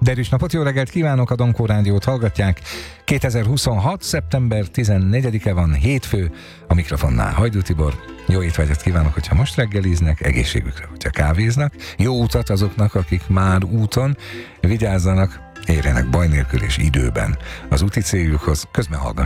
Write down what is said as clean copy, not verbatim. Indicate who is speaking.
Speaker 1: Derűs napot, jó reggelt kívánok, a Donkó Rádiót hallgatják. 2026. szeptember 14-e van, hétfő, a mikrofonnál Hajdú Tibor. Jó étvágyat kívánok, hogyha most reggeliznek, egészségükre, hogyha kávéznak. Jó utat azoknak, akik már úton, vigyázzanak, érjenek baj nélkül és időben az úti céljukhoz, közben hallgassanak